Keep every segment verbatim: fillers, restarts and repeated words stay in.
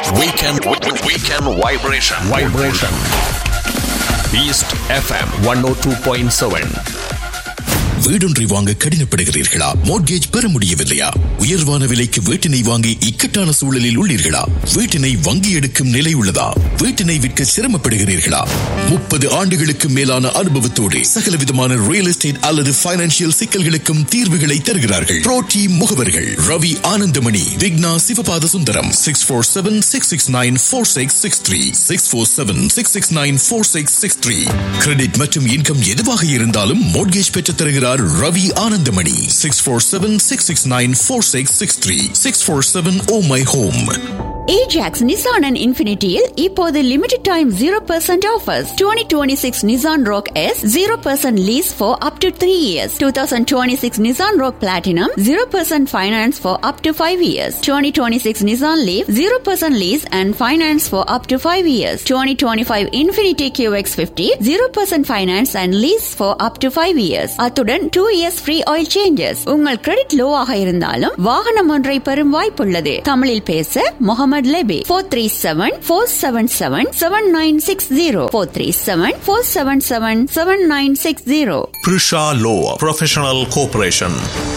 Weekend Weekend Vibration Vibration East F M one oh two point seven. வீடொன்றை வாங்க கடினப்படுகிறீர்களா? Mortgage பெற முடியவில்லையா? உயர்வான விலைக்கு வீட்டினை வாங்கி இக்கட்டான சூழலில் உள்ளீர்களா? வீட்டினை வங்கி எடுக்கும் நிலை உள்ளதா? வீட்டினை விற்க சிரமப்படுகிறீர்களா? முப்பது ஆண்டுகளுக்கு மேலான அனுபவத்தோடு சகல விதமான ரியல் எஸ்டேட் அல்லது பைனான்சியல் சிக்கல்களுக்கும் தீர்வுகளை தருகிறார்கள். புரோட்டி முகவர்கள் Ravi Ananthamani, Vigna Sivapatha Sundaram. Six four seven six six nine four six six three six four seven six six nine four six six three. Credit மற்றும் இன்கம் எதுவாக இருந்தாலும் மோட்கேஜ் பெற்றுத் தருகிறார் Ravi Ananthamani. Six four seven six six nine four six six three six four seven oh my home. Ajax Nissan and Infinityயில் இப்போது limited time zero percent offers. twenty twenty-six Nissan Rogue S zero percent lease for up to three years. twenty twenty-six Nissan Rogue Platinum zero percent finance for up to five years. twenty twenty-six Nissan Leaf zero percent lease and finance for up to five years. twenty twenty-five Infinity Q X fifty zero percent finance and lease for up to five years. அத்துடன் two years free oil changes. உங்கள் credit low ஆக இருந்தாலும் வாகனம் ஒன்றை பெறும் வாய்ப்புள்ளது. தமிழில் பேச Mohammed Lebe four three seven four seven seven seven nine six zero four three seven four seven seven seven nine six zero. Prisha Law Professional Corporation.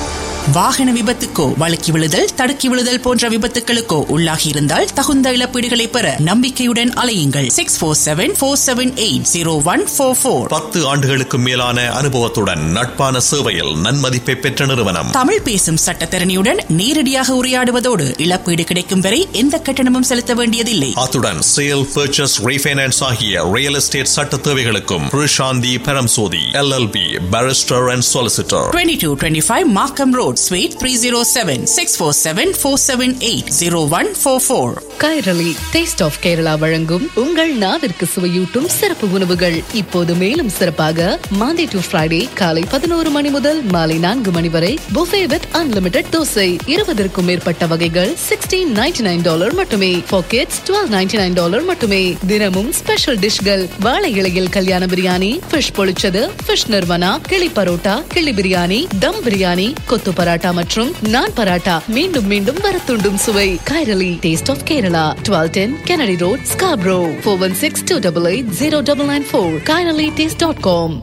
வாகன விபத்துக்கோ வழுக்கி விழுதல் தடுக்கி விழுதல் போன்ற விபத்துகளுக்கோ உள்ளாகி இருந்தால் தகுந்த இழப்பீடுகளை பெற நம்பிக்கையுடன் அலையுங்கள். Six four seven four seven eight zero one four four. பத்து ஆண்டுகளுக்கு மேலான அனுபவத்துடன் நட்பான சேவையில் நன்மதிப்பை பெற்ற நிறுவனம். தமிழ் பேசும் சட்டத்தரணியுடன் நேரடியாக உரையாடுவதோடு இழப்பீடு கிடைக்கும் வரை எந்த கட்டணமும் செலுத்த வேண்டியதில்லை. அத்துடன் சேல், பர்ச்சேஸ், ரீஃபைனான்ஸ் ஆகிய ரியல் எஸ்டேட் சட்ட தேவைகளுக்கும் Prasanthi Paramsothy L L B barrister and solicitor. Twenty two twenty five மார்க்கம் road, Suite three oh seven six four seven four seven eight zero one four four. Kairali taste of Kerala வழங்கும் உங்கள் நாவிற்கு சுவையூட்டும் சிறப்பு உணவுகள் இப்போது மேலும் சிறப்பாக மாண்டே டு ஃப்ரைடே காலை பதினோரு மணி முதல் மாலை நான்கு மணி வரை புஃபே வித் அன்லிமிடெட் தோசை. இருபதற்கும் மேற்பட்ட வகைகள் சிக்ஸ்டீன் நைன்டி நைன் டாலர் மட்டுமே. Pockets twelve ninety nine dollar மட்டுமே. தினமும் ஸ்பெஷல் டிஷ்கள், வாழை இலையில் கல்யாண பிரியாணி, ஃபிஷ் பொழிச்சது, ஃபிஷ் நிர்வனா, கிளி பரோட்டா, கிளி பிரியாணி, தம் பிரியாணி, கொத்து பராட்டா மற்றும் நான் பராட்டா. மீண்டும் மீண்டும் வரத்துண்டும் சுவை. Kairali taste of Kerala, twelve ten Kennedy Road, Scarborough. four one six two eight eight zero nine nine four. kairali taste dot com.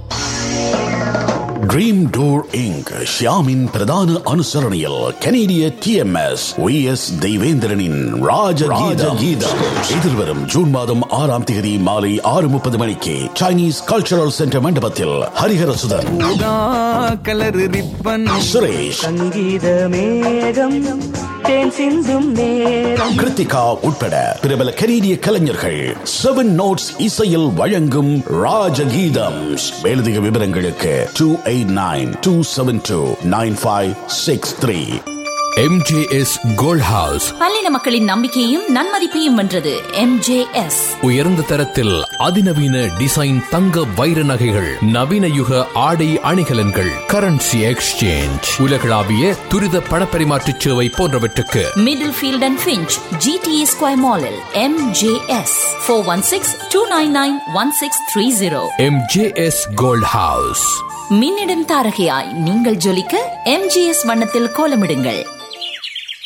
Dream door Inc ஷியாமின் பிரதான அனுசரணையில் கனேடிய D M S V S தெய்வேந்திரனின் ராஜகீதம் எதிர்வரும் ஜூன் மாதம் ஆறாம் தேதி மாலை ஆறு முப்பது மணிக்கு சைனீஸ் கல்ச்சரல் சென்டர் மண்டபத்தில் ஹரிஹரசுதன், சுரேஷ், கிருத்திகா உட்பட பிரபல கனேடிய கலைஞர்கள் செவன் நோட்ஸ் இசையில் வழங்கும் ராஜகீதம். மேலதிக விவரங்களுக்கு two eight nine two seven two nine five six three. M J S Gold House பல்லின மக்களின் நம்பிக்கையும் நன்மதிப்பையும் வென்றது. M J S உயர்ந்த தரத்தில் அதிநவீன டிசைன் தங்க வைர நகைகள், நவீன யுக ஆடை அணிகலன்கள், கரன்சி எக்ஸ்சேஞ்ச், உலகளாவிய துரித பணப்பரிமாற்ற சேவை போன்றவற்றுக்கு middle field and Finch G T A Square Mallல் M J S four one six two nine nine one six three zero. M J S Gold House. மின்னிடும் தாரகையாய் நீங்கள் ஜொலிக்க M J S வண்ணத்தில் கோலமிடுங்கள்.